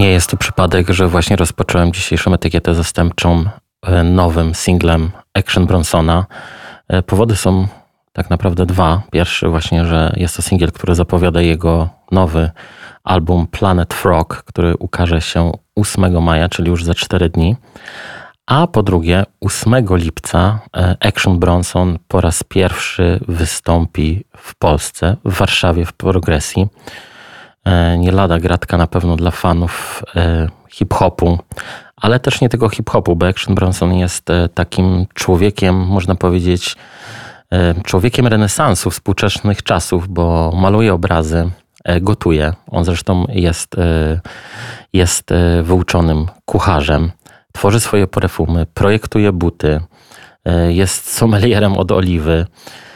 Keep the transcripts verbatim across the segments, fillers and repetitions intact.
Nie jest to przypadek, że właśnie rozpocząłem dzisiejszą etykietę zastępczą nowym singlem Action Bronsona. Powody są tak naprawdę dwa. Pierwszy właśnie, że jest to singiel, który zapowiada jego nowy album Planet Frog, który ukaże się ósmego maja, czyli już za cztery dni. A po drugie, ósmego lipca Action Bronson po raz pierwszy wystąpi w Polsce, w Warszawie, w Progresji. Nie lada gratka na pewno dla fanów hip-hopu, ale też nie tylko hip-hopu, bo Action Bronson jest takim człowiekiem, można powiedzieć, człowiekiem renesansu współczesnych czasów, bo maluje obrazy, gotuje. On zresztą jest, jest wyuczonym kucharzem. Tworzy swoje perfumy, projektuje buty, jest sommelierem od oliwy.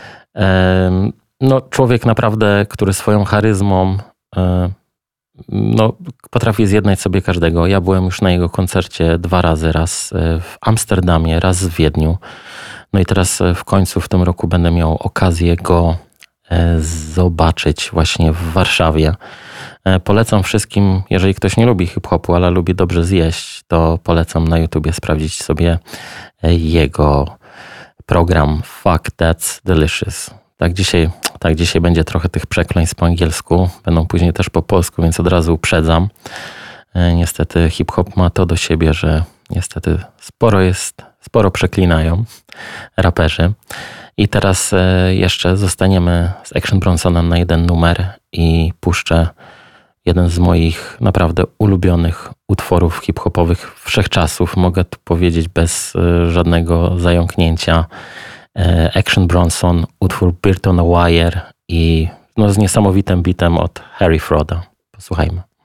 No, człowiek naprawdę, który swoją charyzmą no, potrafi zjednać sobie każdego. Ja byłem już na jego koncercie dwa razy, raz w Amsterdamie, raz w Wiedniu. No i teraz w końcu w tym roku będę miał okazję go zobaczyć właśnie w Warszawie. Polecam wszystkim, jeżeli ktoś nie lubi hip-hopu, ale lubi dobrze zjeść, to polecam na YouTubie sprawdzić sobie jego program Fuck That's Delicious. Tak dzisiaj, tak dzisiaj będzie trochę tych przekleństw po angielsku, będą później też po polsku, więc od razu uprzedzam. Niestety hip-hop ma to do siebie, że niestety sporo jest, sporo przeklinają raperzy. I teraz jeszcze zostaniemy z Action Bronsonem na jeden numer i puszczę jeden z moich naprawdę ulubionych utworów hip-hopowych wszechczasów. Mogę tu powiedzieć bez żadnego zająknięcia. Action Bronson, utwór Built on a Wire i no z niesamowitym bitem od Harry Froda. Posłuchajmy.